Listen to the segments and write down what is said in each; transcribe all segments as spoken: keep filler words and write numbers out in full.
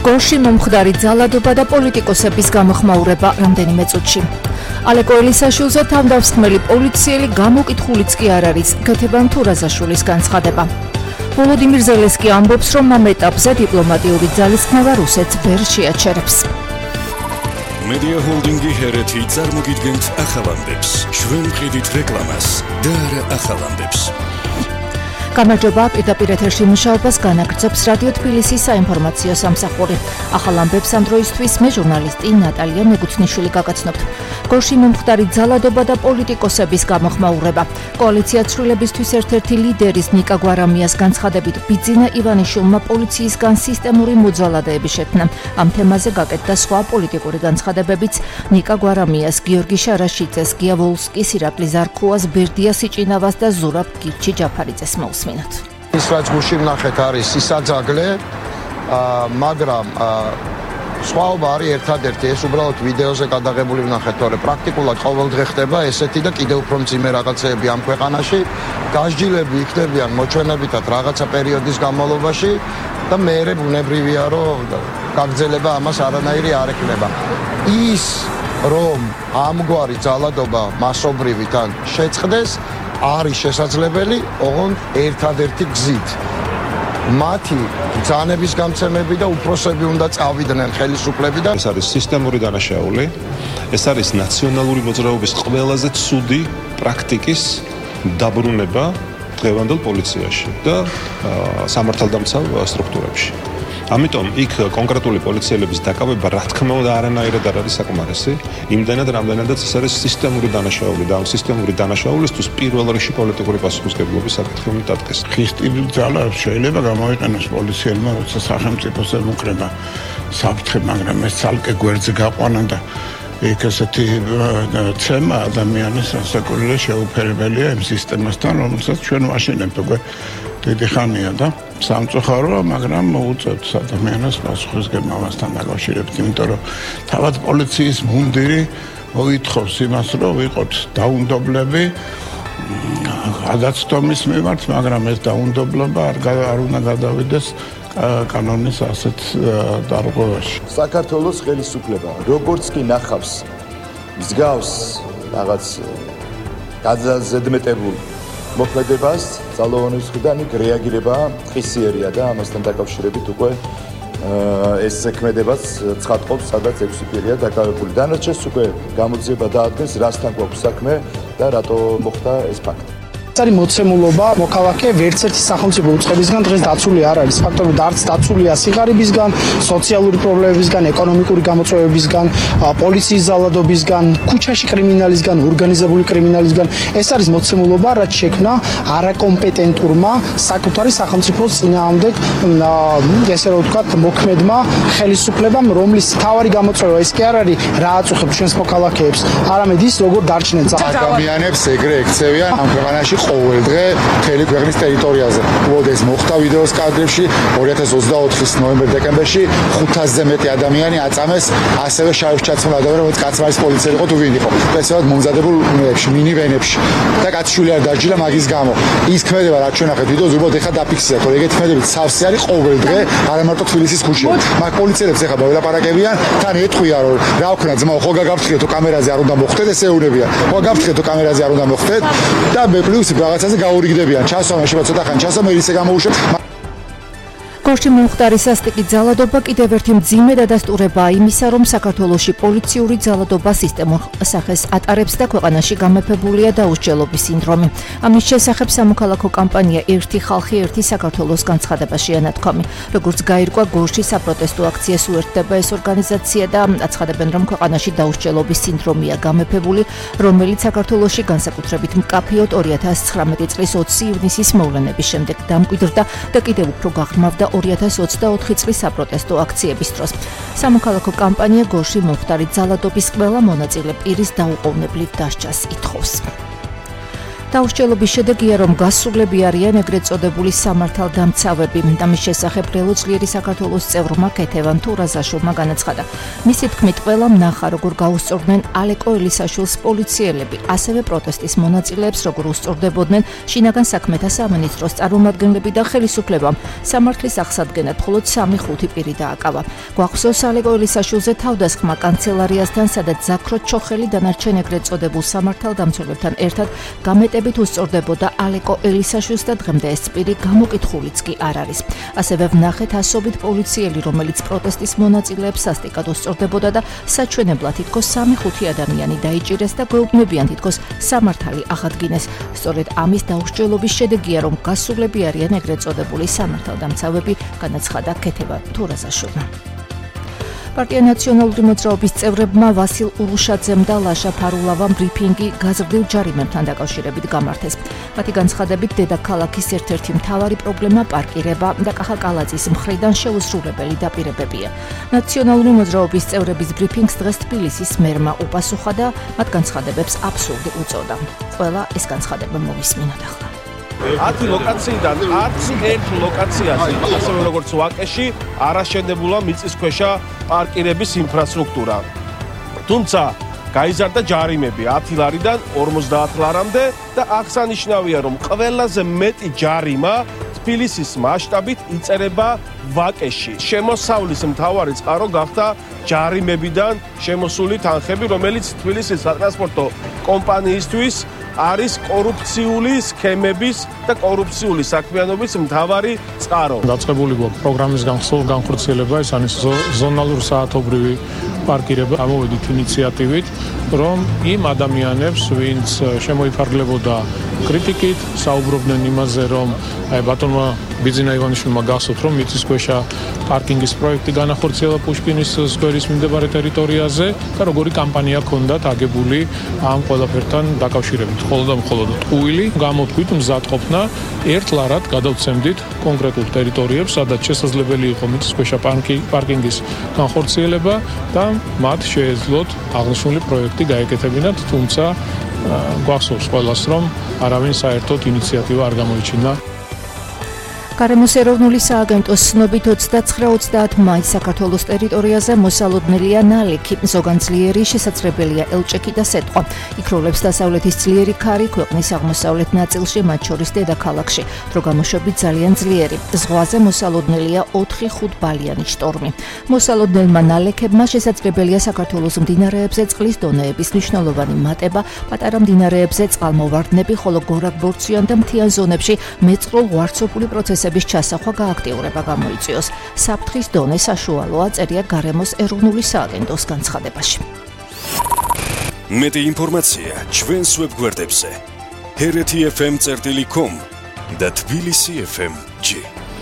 გორში მომხდარი ძალადობა და პოლიტიკოსების გამოხმაურება რამდენიმე წუთში. ალეკო ელისაშვილზე თავდამსხმელი პოლიციელი გამოკითხულიც კი არ არის ქეთევან თურაზაშვილის განცხადება. ვოლოდიმირ ზელენსკი ამბობს, რომ ამ ეტაპზე დიპლომატიური ძალისხმევა რუსეთს ვერ შეაჩერებს. Media Holdingi ჰერეთი წარმოგიდგენთ ახალამდებს. ჩვენ ვყიდით რეკლამას და არა ახალამდებს. გამარჯობა, პირდაპირ ეთერში მუშაობას განაგრძობს რადიო თბილისის საინფორმაციო სამსახური. ახალამდებს ამ დროისთვის მე ჟურნალისტი ნატალია მეგუთნიშვილი გაგაცნობთ. გორში მომხდარი ძალადობა და პოლიტიკოსების გამოხმაურება. კოალიცია ცვლილებისთვის ერთ-ერთი ლიდერის ნიკა გვარამიას განცხადებით ბიძინა ივანიშვილმა პოლიციისგან სისტემური მოძალადეები შექმნა. ამ თემაზე გაკეთდა სხვა პოლიტიკური განცხადებებიც. ნიკა გვარამიას, გიორგი შარაშიძეს, გია ვოლსკის, ირაკლი ზარქუას, ბერდია სიჭინავას და ზურაბ გირჩი ჯაფარიძეს მოусმინოთ. ის რაც გუშინ ვნახეთ არის ისაძაგლე, მაგრამ სხვაობა არის ერთადერთი, ეს უბრალოდ ვიდეოზე გადაღებული ვნახეთ, თორე პრაქტიკულად ყოველდღე ხდება ესეთი და კიდევ უფრო მძიმე რაღაცეები ამ ქვეყანაში. დასჯილები იქნებიან მოჩვენებითად რაღაცა პერიოდის განმავლობაში და მეერე ბუნებრივია, რომ გაგრძელება ამას არანაირი არ ექნება. ის რომ ამგვარი ძალადობა მასობრივი თან შეწყდეს არის შესაძლებელი ოღონდ ერთადერთი გზით. მათი ბრძანების გამცემები და უფროსები უნდა წავიდნენ ხელისუფლებიდან. ეს არის სისტემური დანაშაული, ეს არის ნაციონალური მოძრაობის ყველაზე ცუდი პრაქტიკის დაბრუნება დღევანდელ პოლიციაში და სამართალდამცავ სტრუქტურებში. ამიტომ იქ კონკრეტული პოლიციელების დაკავება რა თქმა უნდა არანაირად არ არის საკმარისი, იმდენად რამდენადაც ეს არის სისტემური დანაშაული და ამ სისტემური დანაშაულისთვის პირველ რიგში პოლიტიკური პასუხისმგებლობის საკითხი უნდა დადგეს. ხისტილი ძალა შეიძლება გამოიყენოს პოლიციელმა, როცა სახელმწიფოს ემუქრება საფრთხე, მაგრამ ეს ცალკე გვერდზე გაყვანა და იქ ესეთი ცემა ადამიანის საკურილა შეუფერებელია იმ სისტემასთან, რომელსაც ჩვენ ვაშენებთ უკვე დიდი ხანია და სამწუხაროა, მაგრამ მოუწევთ ადამიანს პასუხისმგებლობასთან დაკავშირებით, იმიტომ რომ თავად პოლიციის მუნდირი მოითხოვს იმას, რომ ვიყოთ დაუნდობლები გადაცდომის მიმართ, მაგრამ ეს დაუნდობლობა არ უნდა გადავიდეს კანონის ასეთ დარღვევაში. საქართველოს ხელისუფლება როგორც კი ნახავს მსგავს რაღაც გადაზედმეტებულ მოქმედებას ძალოვანების მხრიდან იქ რეაგირება ხისიერია და ამასთან დაკავშირებით უკვე ეს ზექმედებაც ცხადყოფს, სადაც ექვსი პირია დაკავებული. დანარჩენს უკვე გამოძიება დაადგენს, რასთან გვაქვს საქმე და რატო მოხდა ეს ფაქტი. არის მოცემულობა მოქალაქე ვერც ერთი სახელმწიფო უწყებისგან დღეს დაცული არ არის. ფაქტობრივად არც დაცულია სიღარიბისგან, სოციალური პრობლემებისგან, ეკონომიკური გამოწვევებისგან, პოლიციის ძალადობისგან, ქუჩაში კრიმინალისგან, ორგანიზებული კრიმინალისგან. ეს არის მოცემულობა, რაც შექმნა არაკომპეტენტურმა საკუთარი სახელმწიფოს წინააღმდეგ, ესე რომ ვთქვათ, მოქმედმა ხელისუფლებამ, რომლის მთავარი გამოწვევა ეს კი არ არის რა აწუხებს ჩვენს მოქალაქეებს, არამედ ის როგორ დარჩნენ ძალა. ადამიანებს ეგრე ექცევიან ამ ქვეყანაში ყოველ დღე მთელი ქვეყნის ტერიტორიაზე. უბრალოდ ეს მოხდა ვიდეოს კადრებში ორი ათას ოცდაოთხის ნოემბერ-დეკემბერში ხუთასზე მეტი ადამიანი აწამეს ასევე შავშჩაცმულ ადამიანებს კაცმარის პოლიციელი იყო თუ ვინ იყო. ესეවත් მომზადებულ უნებში, მინივენებში და კაცშვილი არ დაჯილა მაგის გამო. ის ქმედება რაც ჩვენ ნახეთ ვიდეოზე უბრალოდ ეხა დაფიქსირდა, თორე ეგეთი ქმედებით სავსე არის ყოველ დღე არა მარტო თბილისის ქუჩებში. მაგ პოლიციელებს ეხა ველაპარაკებიან, თან ეტყვია რომ რა ვქნა ძმაო, ხო გაგაფრთხილეთ თუ კამერაზე არ უნდა მოხდეთ, ესე ეუბნებიან. ხო გაგაფრთხილეთ თუ კამერაზე არ უნდა მოხდეთ და მე პლუს რაღაცაზე გაურიგდებიან. ჩასვლა შეიძლება ცოტა ხანი ჩასვლა, მე ისე გამოუშვებ. გორში მომხდარი სასტიკი ძალადობა კიდევ ერთი მძიმე დადასტურებაა იმისა, რომ საქართველოში პოლიციური ძალადობა სისტემურ სახეს ატარებს და ქვეყანაში გამეფებულია დაუსჯელობის სინდრომი. ამის შესახებ სამოქალაქო კამპანია ერთი ხალხი, ერთი საქართველოს განცხადებაში ანათქვამი. როგორც გაირკვა, გორში საპროტესტო აქციას უერთდება ეს ორგანიზაცია და აცხადებენ, რომ ქვეყანაში დაუსჯელობის სინდრომია გამეფებული, რომელიც საქართველოში განსაკუთრებით მკაფიოდ ორი ათას ცხრამეტი წლის ოცი ივნისის მოვლენების შემდეგ დამკვიდრდა და კიდევ უფრო გაღრმავდა ორი ათას ოცდაოთხი წლის საპროტესტო აქციების დროს. სამოქალაქო კამპანია გორში მომხდარი ძალადობის ყველა მონაწილე პირის დაუყოვნებლივ დასჯას ითხოვს. დაუსჯელობის შედეგია, რომ გასულები არიან ეგრეთ წოდებული სამართალდამცავები. ამის შესახებ ბრელო ძლიერი საქართველოს წევრმა ქეთევან თურაზაშვილმა განაცხადა. მისი თქმით, ყველამ ნახა, როგორ გაუსწორდნენ ალეკო ელისაშვილს პოლიციელები, ასევე პროტესტის მონაწილეებს, როგორ უსწორდებოდნენ შინაგან საქმეთა სამინისტროს წარმომადგენლები და ხელისუფლებამ. სამართლის აღსადგენად მხოლოდ სამი ხუთი პირი დააკავა. გვახსოვს ალეკო ელისაშვილზე თავდასხმა კანცელარიასთან, სადაც ზაქრო ჩოხელი დანარჩენ ეგრეთ წოდებულ სამართალდამცველებთან ერთად გამეტებით უსწორდებოდა ალეკო ელისაშვილს და დღემდე ეს პირი გამოკითხულიც კი არ არის. ასევე ვნახეთ ასობით პოლიციელი, რომელიც პროტესტის მონაწილეებს სასტიკად უსწორდებოდა და საჩვენებლად თითქოს სამი ხუთი ადამიანი დაიჭირეს და გვეუბნებიან თითქოს სამართალი აღადგინეს. სწორედ ამის დაუსჯელობის შედეგია, რომ გასულები არიან ეგრეთ წოდებული სამართალდამცავები, განაცხადა ქეთევან თურაზაშვილმა. პარტია ნაციონალური მოძრაობის წევრებმა ვასილ ურუშაძემ და ლაშა ფარულავამ ბრიფინგი გაზრდილ ჯარიმებთან დაკავშირებით გამართეს. მათი განცხადებით, დედაქალაქის ერთ-ერთი მთავარი პრობლემა პარკირება და კახაკალაძის მხრიდან შეუსრულებელი დაპირებებია. ნაციონალური მოძრაობის წევრების ბრიფინგს დღეს თბილისის მერმა უპასუხა და მათ განცხადებებს აბსურდი უწოდა. ყველა ეს განცხადება მოვისმინოთ ახლა. ათი ლოკაციიდან ათი ერთ ლოკაციაზე, ასევე როგორც ვაკეში, არ აშენებულა მიწისქვეშა პარკირების ინფრასტრუქტურა. თუმცა გაიზარდა ჯარიმები ათი ლარიდან ორმოცდაათ ლარამდე და აღსანიშნავია, რომ ყველაზე მეტი ჯარიმა თბილისის მასშტაბით იწერება ვაკეში. შემოსავლის მთავარი წყარო გახდა ჯარიმებიდან შემოსული თანხები, რომელიც თბილისის სატრანსპორტო კომპანიისთვის არის კორუფციული სქემების და კორუფციული საქმიანობის მთავარი წყარო. დაწყებული გვაქვს პროგრამის განხორციელება, ეს არის ზონალური საათობრივი პარკირება. გამოვედით ინიციატივით, რომ იმ ადამიანებს, ვინც შემოიფარგლებოდა კრიტიკით, საუბრობდნენ იმაზე, რომ აი ბატონმა ბიძინა ივანიშვილმა გახსოვთ, რომ მიწისქვეშა პარკინგის პროექტი განახორციელა პუშკინის სკვერის მიმდებარე ტერიტორიაზე და როგორი კამპანია ჰქონდათ აგებული ამ ყველაფერთან დაკავშირებით. მხოლოდ და მხოლოდ ტყუილი გამოთქვით მზადყოფნა ერთ ლარად გადავცემდით კონკრეტულ ტერიტორიებს, სადაც შესაძლებელი იყო მიწისქვეშა პარკინგის განხორციელება და მათ შეეძლოთ აღნიშნული პროექტი გაეკეთებინათ, თუმცა გვახსოვს ყველას, რომ არავინ საერთოდ ინიციატივა არ გამოიჩინა. გარემოს ეროვნული სააგენტოს ცნობით ოცდაცხრა ოცდაათ მაისს საქართველოს ტერიტორიაზე მოსალოდნელია ნალექი, ზოგან ძლიერი, შესაძლებელია ელჭექი და სეტყვა. იქ როლებს დასავლეთის ძლიერი ქარი ქვეყნის აღმოსავლეთ ნაწილში, მათ შორის დედაქალაქში, დრო გამოშვებით ძალიან ძლიერი. ზღვაზე მოსალოდნელია ოთხი ხუთ ბალიანი შტორმი. მოსალოდნელმა ნალექებმა შესაძლებელია საქართველოს მდინარეებზე წყლის დონეების მნიშვნელოვანი მატება, პატარა მდინარეებზე წყალმოვარდნები, ხოლო გორაკ-ბორცვიან და მთიან ზონებში მეწყრულ ვარცოფული პროცესები ჩასახვა გააქტიურება გამოიწვიოს. საფრთხის დონე საშუალოა, წერია გარემოს ეროვნული სააგენტოს განცხადებაში. მეტი ინფორმაცია ჩვენს ვებგვერდებზე ჰერეთი ეფ ემ წერტილი კომ და თბილისი ეფ ემ ჯი.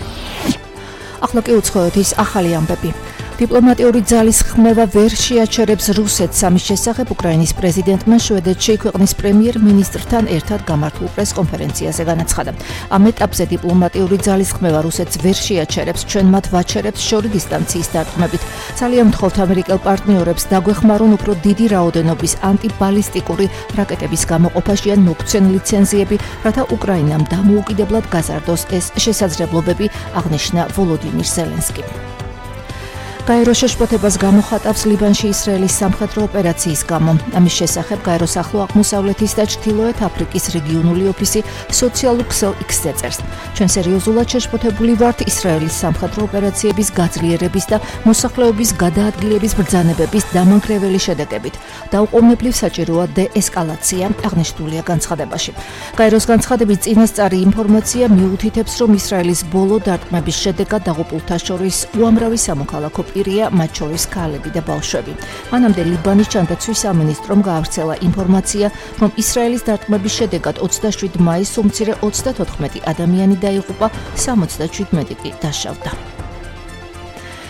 ახლა კი უცხოეთის ახალი ამბები. დიპლომატიური ძალის ხმევა ვერ შეაჩერებს რუსეთს. ამის შესახებ უკრაინის პრეზიდენტმა შვედეთში ქვეყნის პრემიერ-მინისტრთან ერთად გამართულ პრეს-კონფერენციაზე განაცხადა. ამ ეტაპზე დიპლომატიური ძალის ხმევა რუსეთს ვერ შეაჩერებს, ჩვენ მათ ვაჩერებთ შორი დისტანციის დარტყმებით. ძალიან ვთხოვთ ამერიკელ პარტნიორებს დაგვეხმარონ უფრო დიდი რაოდენობის ანტიბალისტიკური რაკეტების გამოყოფაში ან მოგვცენ ლიცენზიები, რათა უკრაინამ დამოუკიდებლად გაზარდოს ეს შესაძლებლობები, აღნიშნა ვოლოდიმირ ზელენსკი. გაერო შეშფოთებას გამოხატავს ლიბანში ისრაელის სამხედრო ოპერაციის გამო. ამის შესახებ გაეროს ახლო აღმოსავლეთის და ჩრდილოეთ აფრიკის რეგიონული ოფისი სოციალურ ქსელ X-ზე წერს. ჩვენ სერიოზულად შეშფოთებული ვართ ისრაელის სამხედრო ოპერაციების გაძლიერების და მოსახლეობის გადაადგილების ბრძანებების დამანგრეველი შედეგებით. დაუყოვნებლივ საჭიროა დეესკალაცია, აღნიშნულია განცხადებაში. გაეროს განცხადებით წინასწარი ინფორმაცია მიუთითებს, რომ ისრაელის ბოლო დარტყმების შედეგად დაღუპულთა შორის უამრავი სამოქალაქო პირია, მათ შორის ქალები და ბავშვები. მანამდე ლიბანის ჯანდაცვის სამინისტრომ გაავრცელა ინფორმაცია, რომ ისრაელის დარტყმების შედეგად ოცდაშვიდ მაისს უმცირე ოცდათოთხმეტი ადამიანი დაიღუპა, სამოცდაშვიდ მეტი კი დაშავდა.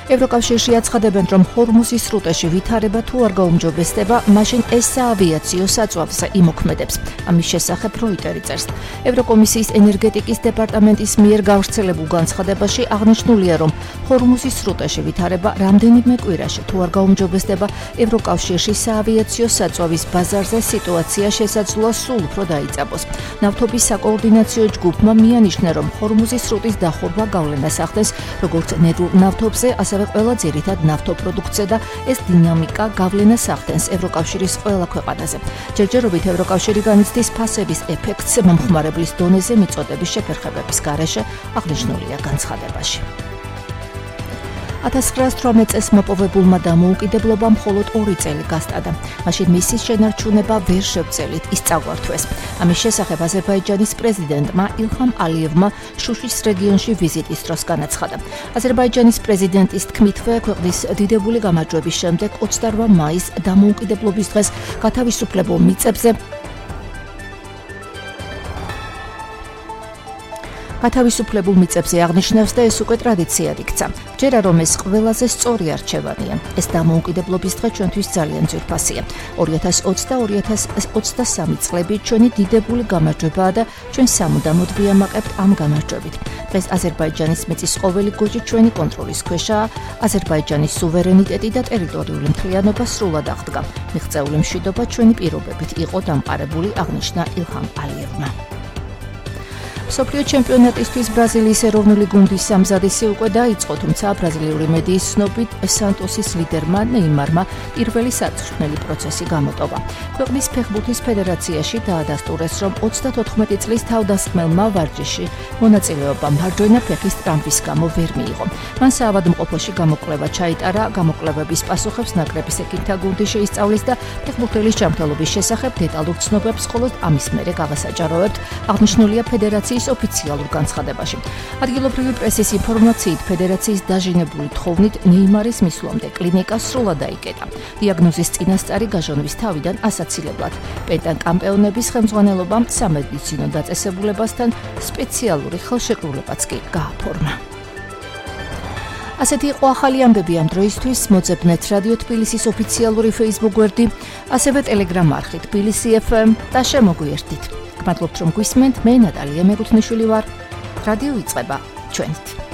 ევროკავშირში აცხადებენ, რომ ჰორმუზის სრუტეში ვითარება თუ არ გაუმჯობესდება, მაშინ ეს საავიაციო საწვავზე იმოქმედებს. ამის შესახებ როიტერი წერს. ევროკომისიის ენერგეტიკის დეპარტამენტის მიერ გავრცელებულ განცხადებაში აღნიშნულია, რომ ჰორმუზის სრუტეში ვითარება რამდენიმე კვირაში თუ არ გაუმჯობესდება, ევროკავშირში საავიაციო საწვავის ბაზარზე სიტუაცია შესაძლოა სულ უფრო დაიწყოს. ნავთობის საკოორდინაციო ჯგუფმა მიანიშნა, რომ ჰორმუზის სრუტის დახურვა გავლენას ახდენს როგორც ნედლ ნავთობზე, ასევე ყველა ძირითად ნავთობპროდუქტზე და ეს დინამიკა გავლენას ახდენს ევროკავშირის ყველა ქვეყანაზე. ჯერჯერობით ევროკავშირი განიცდის ფასების ეფექტს მომხმარებლის დონეზე მიწოდების შეფერხებების გარეშე, აღნიშნულია განცხადებაში. ათას ცხრაასი თვრამეტ წელს მოპოვებულმა დამოუკიდებლობამ მხოლოდ ორი წელი გასტადა. მაშინ მისი შენარჩუნება ვერ შევწელით, ის წაგვართვეს. ამის შესახებ აზერბაიჯანის პრეზიდენტმა ილჰამ ალიევმა შუშის რეგიონში ვიზიტის დროს განაცხადა. აზერბაიჯანის პრეზიდენტის თქმითვე, ქვეყნის დიდებული გამარჯვების შემდეგ ოცდაორ მაისს დამოუკიდებლობის დღეს გათავისუფლებულ მიწებზე გათავისუფლებულ მიწებზე აღნიშნავს და ეს უკვე ტრადიციად იქცა. ჯერა რომ ეს ყველაზე სწორი არჩევანია. ეს დამოუკიდებლობის დღე ჩვენთვის ძალიან ძვირფასია. ორი ათას ოცი და ორი ათას ოცდასამი წლები ჩვენი დიდებული გამარჯვებაა და ჩვენ სამუდამოდ ვიამაყებთ ამ გამარჯვებით. დღეს აზერბაიჯანის მეწის ყოველი გოჯი ჩვენი კონტროლის ქვეშაა. აზერბაიჯანის სუვერენიტეტი და ტერიტორიული მთლიანობა სრულად აღდგა. მიღწეული მშვიდობა ჩვენი პირობებით იყო დამყარებული, აღნიშნა ილჰამ ალიევმა. მსოფლიო ჩემპიონატისთვის ბრაზილიის ეროვნული გუნდის სამზადისი უკვე დაიწყო, თუმცა ბრაზილიური მედიის ცნობით სანტოსის ლიდერმა ნეიმარმა პირველი საწვრთნელი პროცესი გამოტოვა. ქვეყნის ფეხბურთის ფედერაციაში დაადასტურეს, რომ ოცდათოთხმეტი წლის თავდასხმელმა ვარჯიში მონაწილეობა მარჯვენა ფეხის ტრამპის გამო ვერ მიიღო. მან საავადმყოფოში გამოკვლევა ჩაიტარა, გამოკვლევების პასუხებს ნაკრების ეკინთა გუნდი შეისწავლის და ფეხბურთელის ჯანმრთელობის შესახებ დეტალურ ცნობებს მხოლოდ ამის მერე გავასაჯაროებთ, აღნიშნულია ფედერაციის ოფიციალურ განცხადებაში. ადგილობრივი პრესის ინფორმაციით, ფედერაციის დაჟინებული თხოვნით ნეიმარის მისვლამდე კლინიკა სრულად დაიკეტა. დიაგნოზის წინასწარი გაჟონვის თავიდან ასაცილებლად. პენტაკამპეონების ხელმძღვანელობამ სამედიცინო დაწესებულებასთან სპეციალური ხელშეკრულებაც კი გააფორმა. ასეთი იყო ახალი ამბები ამ დროისთვის. მოძებნეთ რადიო თბილისის ოფიციალური Facebook გვერდი, ასევე Telegram არხი თბილისი ეფ ემ და შემოგვიერთდით. გმადლობთ რომ გვისმენთ, მე ნატალია მეგუთნიშვილი ვარ. რადიო იწყება ჩვენით.